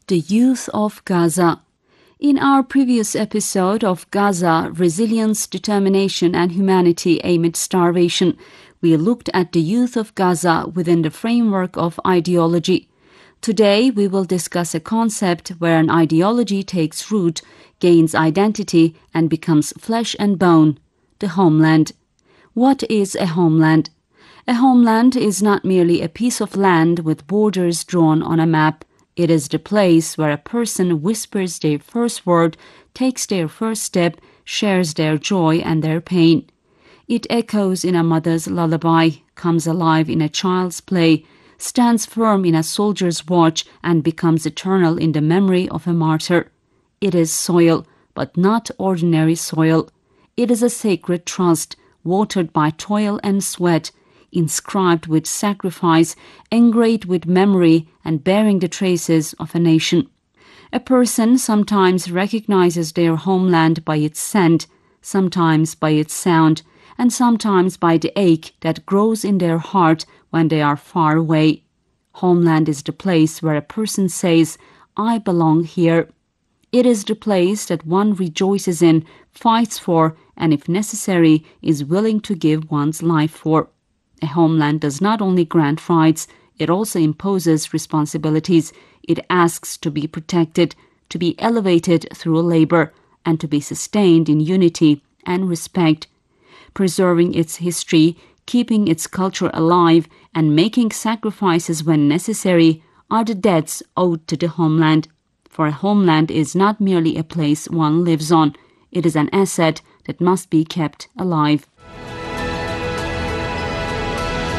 The youth of Gaza. In our previous episode of Gaza, Resilience, Determination and Humanity Amid Starvation, we looked at the youth of Gaza within the framework of ideology. Today, we will discuss a concept where an ideology takes root, gains identity, and becomes flesh and bone: the homeland. What is a homeland? A homeland is not merely a piece of land with borders drawn on a map. It is the place where a person whispers their first word, takes their first step, shares their joy and their pain. It echoes in a mother's lullaby, comes alive in a child's play, stands firm in a soldier's watch, and becomes eternal in the memory of a martyr. It is soil, but not ordinary soil. It is a sacred trust, watered by toil and sweat, inscribed with sacrifice, engraved with memory, and bearing the traces of a nation. A person sometimes recognizes their homeland by its scent, sometimes by its sound, and sometimes by the ache that grows in their heart when they are far away. Homeland is the place where a person says, "I belong here." It is the place that one rejoices in, fights for, and if necessary, is willing to give one's life for. A homeland does not only grant rights, it also imposes responsibilities. It asks to be protected, to be elevated through labor, and to be sustained in unity and respect. Preserving its history, keeping its culture alive, and making sacrifices when necessary are the debts owed to the homeland. For a homeland is not merely a place one lives on. It is an asset that must be kept alive.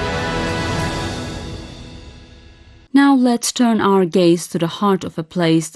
Now let's turn our gaze to the heart of a place